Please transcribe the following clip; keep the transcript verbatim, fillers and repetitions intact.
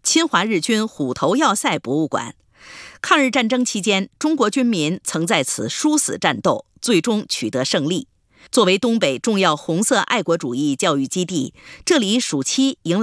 侵华日军虎头要塞博物馆。抗日战争期间，中国军民曾在此殊死战斗，最终取得胜利。作为东北重要红色爱国主义教育基地，这里暑期迎来